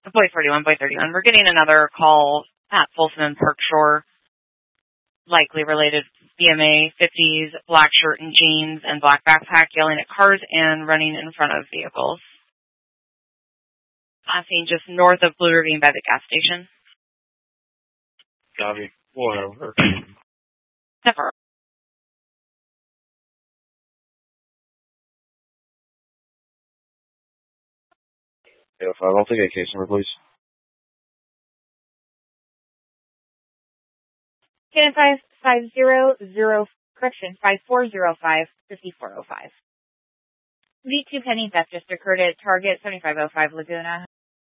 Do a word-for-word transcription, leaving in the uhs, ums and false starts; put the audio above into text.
Boy forty-one, Boy thirty-one. We're getting another call at Folsom and Park Shore, likely related B M A, fifties, black shirt and jeans, and black backpack, yelling at cars and running in front of vehicles. Passing just north of Blue Ravine by the gas station. Copy. Whatever. Never. Yeah, five, I'll take a case number, please. Ten five five zero zero correction five four zero five fifty four oh five. V two pending theft just occurred at Target seventy five oh five Laguna.